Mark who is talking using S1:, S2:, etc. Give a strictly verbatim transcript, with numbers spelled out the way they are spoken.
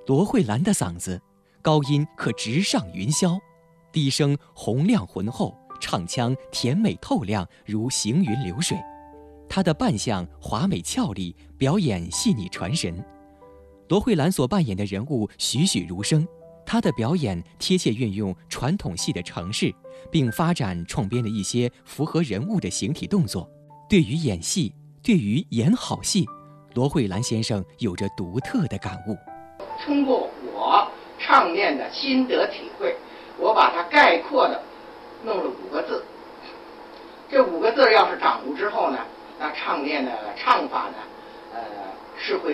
S1: 罗慧兰的嗓子，高音可直上云霄，低声洪亮浑厚，唱腔甜美透亮，如行云流水。她的扮相华美俏丽，表演细腻传神。罗慧兰所扮演的人物栩栩如生，她的表演贴切运用传统戏的程式，并发展创编了一些符合人物的形体动作。对于演戏，对于演好戏，罗慧兰先生有着独特的感悟。
S2: 通过我唱念的心得体会，我把它概括的弄了五个字。这五个字要是掌握之后呢，那唱念的唱法呢，呃，是会